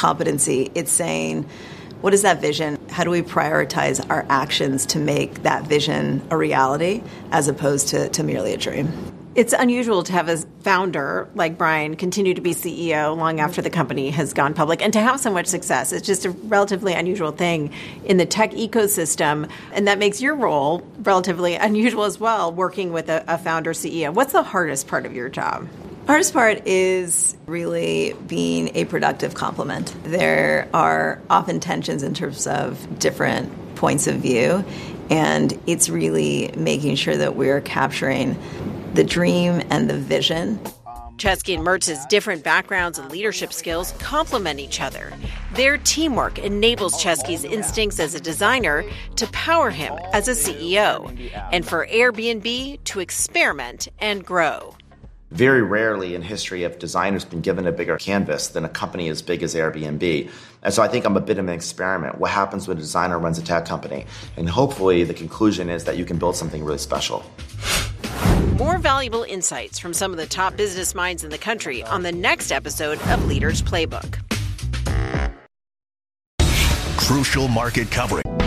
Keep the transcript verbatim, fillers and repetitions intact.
competency. It's saying, what is that vision? How do we prioritize our actions to make that vision a reality as opposed to, to merely a dream? It's unusual to have a founder like Brian continue to be C E O long after the company has gone public and to have so much success. It's just a relatively unusual thing in the tech ecosystem. And that makes your role relatively unusual as well, working with a, a founder C E O. What's the hardest part of your job? Hardest part is really being a productive complement. There are often tensions in terms of different points of view, and it's really making sure that we're capturing the dream and the vision. Chesky and Mertz's different backgrounds and leadership skills complement each other. Their teamwork enables Chesky's instincts as a designer to power him as a C E O, and for Airbnb to experiment and grow. Very rarely in history have designers been given a bigger canvas than a company as big as Airbnb. And so I think I'm a bit of an experiment. What happens when a designer runs a tech company? And hopefully the conclusion is that you can build something really special. More valuable insights from some of the top business minds in the country on the next episode of Leaders Playbook. Crucial market coverage.